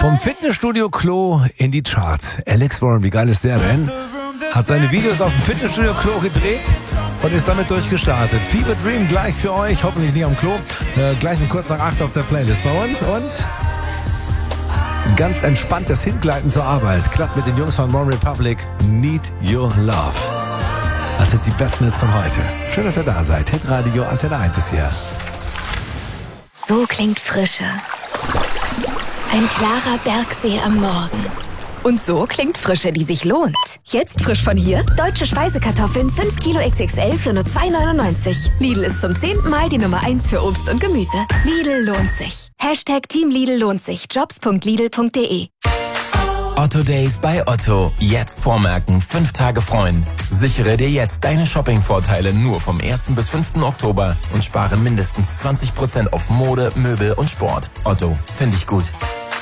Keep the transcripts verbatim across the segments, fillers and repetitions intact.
Vom Fitnessstudio-Klo in die Charts. Alex Warren, wie geil ist der denn? Hat seine Videos auf dem Fitnessstudio-Klo gedreht und ist damit durchgestartet. Fever Dream gleich für euch, hoffentlich nicht am Klo. Äh, gleich um kurz nach acht auf der Playlist bei uns. Und ganz entspanntes Hingleiten zur Arbeit. Klappt mit den Jungs von One Republic. Need Your Love. Das sind die besten Hits von heute. Schön, dass ihr da seid. Hitradio Antenne eins ist hier. So klingt Frische. Ein klarer Bergsee am Morgen. Und so klingt Frische, die sich lohnt. Jetzt frisch von hier. Deutsche Speisekartoffeln fünf Kilo X X L für nur zwei neunundneunzig. Lidl ist zum zehnten Mal die Nummer eins für Obst und Gemüse. Lidl lohnt sich. Hashtag Team Lidl lohnt sich. Jobs punkt lidl punkt de. Otto Days bei Otto. Jetzt vormerken, fünf Tage freuen. Sichere dir jetzt deine Shopping-Vorteile nur vom ersten bis fünften Oktober und spare mindestens zwanzig Prozent auf Mode, Möbel und Sport. Otto, finde ich gut.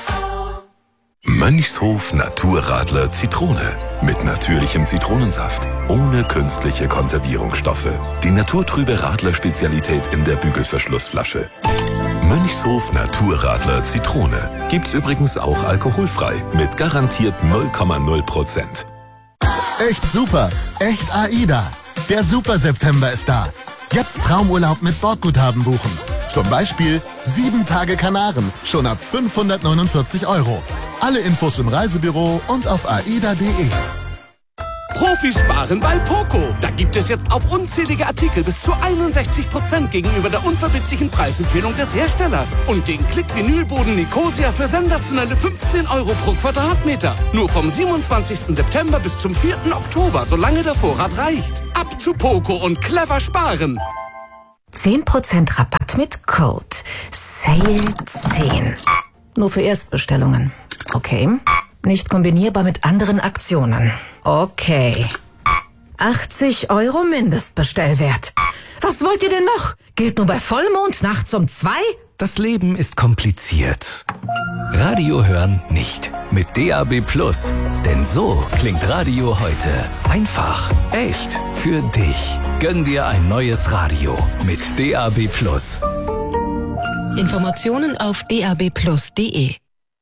Mönchshof Naturradler Zitrone. Mit natürlichem Zitronensaft. Ohne künstliche Konservierungsstoffe. Die naturtrübe Radler-Spezialität in der Bügelverschlussflasche. Mönchshof Naturradler Zitrone. Gibt's übrigens auch alkoholfrei. Mit garantiert null Komma null Prozent. Echt super. Echt AIDA. Der Super September ist da. Jetzt Traumurlaub mit Bordguthaben buchen. Zum Beispiel sieben Tage Kanaren. Schon ab fünfhundertneunundvierzig Euro. Alle Infos im Reisebüro und auf aida punkt de. Profis sparen bei Poco. Da gibt es jetzt auf unzählige Artikel bis zu einundsechzig Prozent gegenüber der unverbindlichen Preisempfehlung des Herstellers. Und den Klick-Vinylboden Nicosia für sensationelle fünfzehn Euro pro Quadratmeter. Nur vom siebenundzwanzigsten September bis zum vierten Oktober, solange der Vorrat reicht. Ab zu Poco und clever sparen. zehn Prozent Rabatt mit Code Sale zehn. Nur für Erstbestellungen. Okay. Nicht kombinierbar mit anderen Aktionen. Okay. achtzig Euro Mindestbestellwert. Was wollt ihr denn noch? Gilt nur bei Vollmond nachts um zwei? Das Leben ist kompliziert. Radio hören nicht. Mit D A B Plus. Denn so klingt Radio heute. Einfach, echt, für dich. Gönn dir ein neues Radio mit D A B Plus. Informationen auf d a b plus punkt de.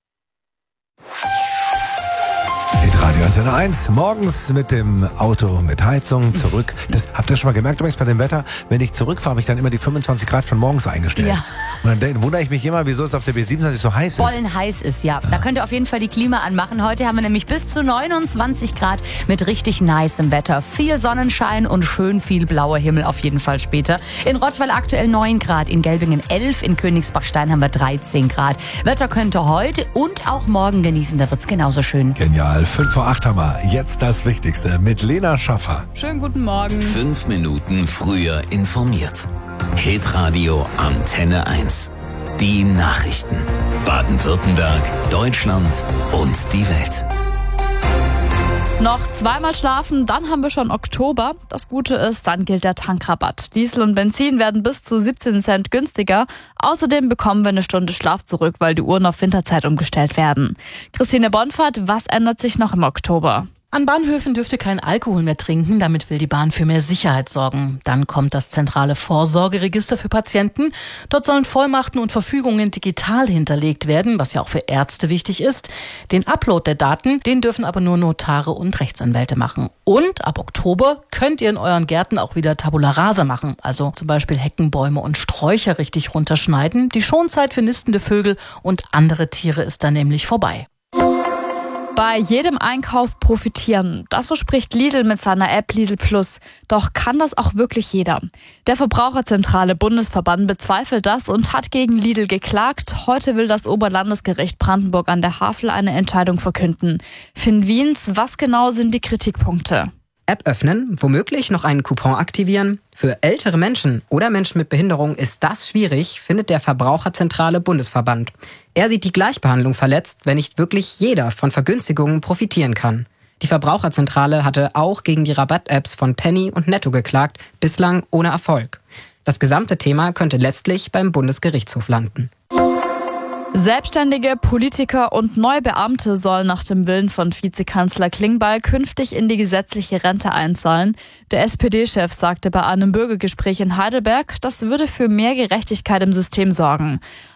Radio Antenne eins, morgens mit dem Auto mit Heizung zurück. Das, habt ihr schon mal gemerkt übrigens bei dem Wetter? Wenn ich zurückfahre, habe ich dann immer die fünfundzwanzig Grad von morgens eingestellt. Ja. Und dann wundere ich mich immer, wieso es auf der B siebenundzwanzig so heiß ist. Vollen heiß ist, ja. Da könnt ihr auf jeden Fall die Klima anmachen. Heute haben wir nämlich bis zu neunundzwanzig Grad mit richtig nicem Wetter. Viel Sonnenschein und schön viel blauer Himmel auf jeden Fall später. In Rottweil aktuell neun Grad, in Gelbingen elf, in Königsbachstein haben wir dreizehn Grad. Wetter könnt ihr heute und auch morgen genießen, da wird's genauso schön. Genial. fünf vor acht haben wir. Jetzt das Wichtigste mit Lena Schaffer. Schönen guten Morgen. Fünf Minuten früher informiert. Hitradio Antenne eins. Die Nachrichten. Baden-Württemberg, Deutschland und die Welt. Noch zweimal schlafen, dann haben wir schon Oktober. Das Gute ist, dann gilt der Tankrabatt. Diesel und Benzin werden bis zu siebzehn Cent günstiger. Außerdem bekommen wir eine Stunde Schlaf zurück, weil die Uhren auf Winterzeit umgestellt werden. Christine Bonfahrt, was ändert sich noch im Oktober? An Bahnhöfen dürft ihr keinen Alkohol mehr trinken, damit will die Bahn für mehr Sicherheit sorgen. Dann kommt das zentrale Vorsorgeregister für Patienten. Dort sollen Vollmachten und Verfügungen digital hinterlegt werden, was ja auch für Ärzte wichtig ist. Den Upload der Daten, den dürfen aber nur Notare und Rechtsanwälte machen. Und ab Oktober könnt ihr in euren Gärten auch wieder Tabula Rasa machen, also zum Beispiel Hecken, Bäume und Sträucher richtig runterschneiden. Die Schonzeit für nistende Vögel und andere Tiere ist dann nämlich vorbei. Bei jedem Einkauf profitieren. Das verspricht Lidl mit seiner App Lidl Plus. Doch kann das auch wirklich jeder? Der Verbraucherzentrale Bundesverband bezweifelt das und hat gegen Lidl geklagt. Heute will das Oberlandesgericht Brandenburg an der Havel eine Entscheidung verkünden. Finn Wiens, was genau sind die Kritikpunkte? App öffnen, womöglich noch einen Coupon aktivieren. Für ältere Menschen oder Menschen mit Behinderung ist das schwierig, findet der Verbraucherzentrale Bundesverband. Er sieht die Gleichbehandlung verletzt, wenn nicht wirklich jeder von Vergünstigungen profitieren kann. Die Verbraucherzentrale hatte auch gegen die Rabatt-Apps von Penny und Netto geklagt, bislang ohne Erfolg. Das gesamte Thema könnte letztlich beim Bundesgerichtshof landen. Selbstständige, Politiker und neue Beamte sollen nach dem Willen von Vizekanzler Klingbeil künftig in die gesetzliche Rente einzahlen. Der S P D-Chef sagte bei einem Bürgergespräch in Heidelberg, das würde für mehr Gerechtigkeit im System sorgen.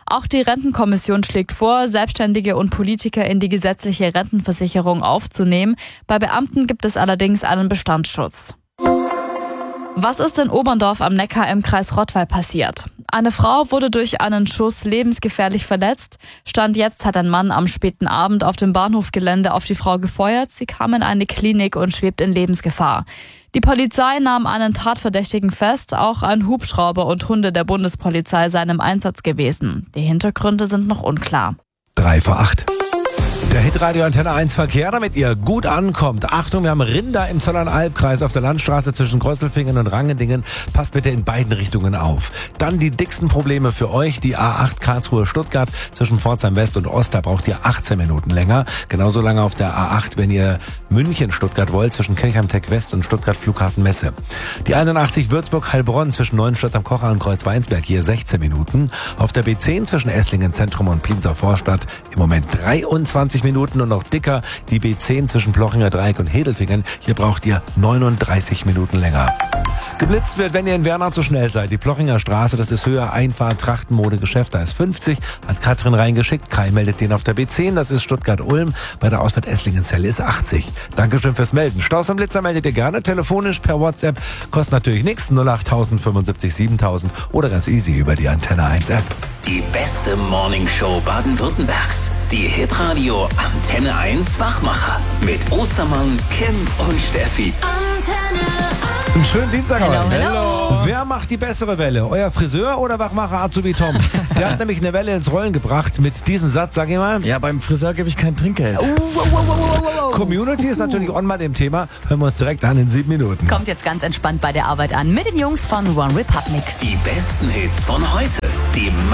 Auch die Rentenkommission schlägt vor, Selbstständige und Politiker in die gesetzliche Rentenversicherung aufzunehmen. Bei Beamten gibt es allerdings einen Bestandsschutz. Was ist in Oberndorf am Neckar im Kreis Rottweil passiert? Eine Frau wurde durch einen Schuss lebensgefährlich verletzt. Stand jetzt hat ein Mann am späten Abend auf dem Bahnhofgelände auf die Frau gefeuert. Sie kam in eine Klinik und schwebt in Lebensgefahr. Die Polizei nahm einen Tatverdächtigen fest. Auch ein Hubschrauber und Hunde der Bundespolizei seien im Einsatz gewesen. Die Hintergründe sind noch unklar. Drei vor acht. Der Hitradio Antenne eins Verkehr, damit ihr gut ankommt. Achtung, wir haben Rinder im Zollernalbkreis auf der Landstraße zwischen Grösselfingen und Rangendingen. Passt bitte in beiden Richtungen auf. Dann die dicksten Probleme für euch. Die A acht Karlsruhe-Stuttgart zwischen Pforzheim West und Ost. Da braucht ihr achtzehn Minuten länger. Genauso lange auf der A acht, wenn ihr München-Stuttgart wollt, zwischen Kirchheim-Tech West und Stuttgart-Flughafen-Messe. Die einundachtzig Würzburg-Heilbronn zwischen Neuenstadt am Kocher und Kreuzweinsberg. Hier sechzehn Minuten. Auf der B zehn zwischen Esslingen Zentrum und Plienser Vorstadt im Moment dreiundzwanzig Minuten und noch dicker die B zehn zwischen Plochinger Dreieck und Hedelfingen. Hier braucht ihr neununddreißig Minuten länger. Geblitzt wird, wenn ihr in Wernau zu schnell seid. Die Plochinger Straße, das ist höher Einfahrt, Trachtenmode, Geschäft, da ist fünfzig. Hat Katrin reingeschickt. Kai meldet den auf der B zehn, das ist Stuttgart-Ulm. Bei der Ausfahrt Esslingen-Zelle ist achtzig. Dankeschön fürs Melden. Staus am Blitzer meldet ihr gerne. Telefonisch per WhatsApp. Kostet natürlich nichts. null acht tausend fünfundsiebzig siebentausend oder ganz easy über die Antenne eins App. Die beste Morningshow Baden-Württembergs. Die Hitradio Antenne eins Wachmacher. Mit Ostermann, Kim und Steffi. Einen schönen Dienstag Hello, heute. hello. Wer macht die bessere Welle? Euer Friseur oder Wachmacher Azubi Tom? Der hat nämlich eine Welle ins Rollen gebracht mit diesem Satz, sag ich mal. Ja, beim Friseur gebe ich kein Trinkgeld. Uh, wow, wow, wow, wow, wow. Community ist natürlich on bei dem Thema. Hören wir uns direkt an in sieben Minuten. Kommt jetzt ganz entspannt bei der Arbeit an mit den Jungs von One Republic. Die besten Hits von heute. Die